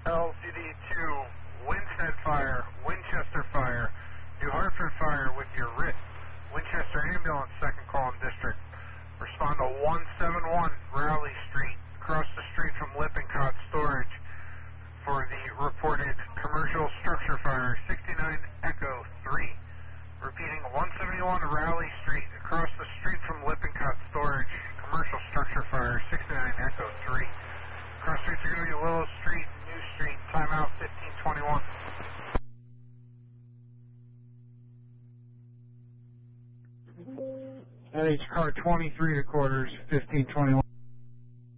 LCD2, Winstead Fire, Winchester Fire, New Hartford Fire with your RIT, Winchester Ambulance, second call in district. Respond to 171 Rowley Street, across the street from Lippincott Storage, for the reported commercial structure fire, 69 Echo 3. Repeating, 171 Rowley Street, across the street from Lippincott Storage, commercial structure fire, 69 Echo 3. Cross streets are going to be Willow Street, New Street, timeout 1521. NH car 23 to quarters, 1521.